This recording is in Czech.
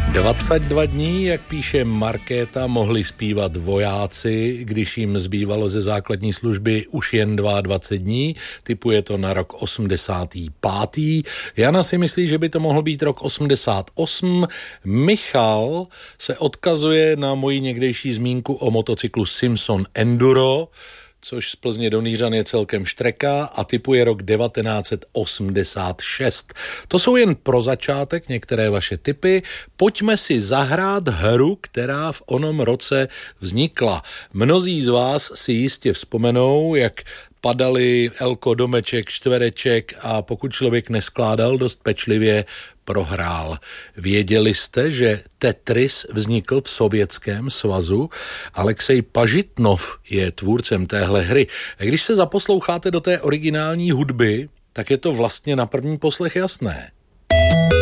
22 dní, jak píše Markéta, mohli zpívat vojáci, když jim zbývalo ze základní služby už jen 22 dní, typuje to na rok 85. Jana si myslí, že by to mohl být rok 88. Michal se odkazuje na moji někdejší zmínku o motocyklu Simpson Enduro, což z Plzně do Nýřan je celkem štreka, a typuje rok 1986. To jsou jen pro začátek některé vaše tipy. Pojďme si zahrát hru, která v onom roce vznikla. Mnozí z vás si jistě vzpomenou, jak padali elko, domeček, čtvereček a pokud člověk neskládal dost pečlivě, prohrál. Věděli jste, že Tetris vznikl v Sovětském svazu? Alexej Pažitnov je tvůrcem téhle hry. Když se zaposloucháte do té originální hudby, tak je to vlastně na první poslech jasné.